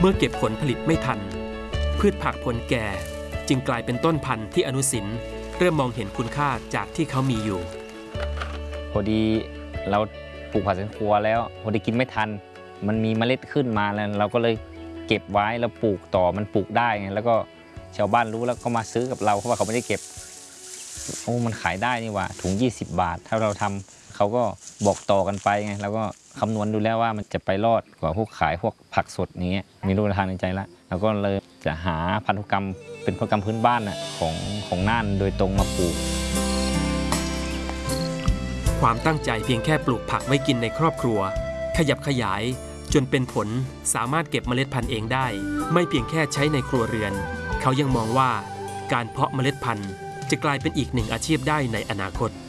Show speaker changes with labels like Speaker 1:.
Speaker 1: มื่อเก็บผลผลิตไม่ทันพืชผักผลแก่จึงกลายเป็นต้นพันธุ์ที่อนุสินเริ่มมองเห็นคุณค่าจากที่เขามีอยู่
Speaker 2: พอดีเราปลูกผักสวนครัวแล้วพอดีกินไม่ทันมันมีเมล็ดขึ้นมาแล้วเราก็เลยเก็บไว้แล้วปลูกต่อมันปลูกได้ไงแล้วก็ชาวบ้านรู้แล้วก็มาซื้อกับเราเพราะว่าเขาไม่ได้เก็บโอ้มันขายได้นี่หว่าถุง20 บาทถ้าเราทำเขาก็บอกต่อกันไปไงแล้วก็คำนวณดูแล้วว่ามันจะไปรอดกว่าพวกขายพวกผักสดนี้มีรูปทางในใจแล้วเราก็เลยจะหาพันธุกรรมเป็นพันธุกรรมพื้นบ้านของน่านโดยตรงมาปลูก
Speaker 1: ความตั้งใจเพียงแค่ปลูกผักไว้กินในครอบครัวขยับขยายจนเป็นผลสามารถเก็บเมล็ดพันธุ์เองได้ไม่เพียงแค่ใช้ในครัวเรือนเขายังมองว่าการเพาะเมล็ดพันธุ์จะกลายเป็นอีกหนึ่งอาชีพได้ในอนาคต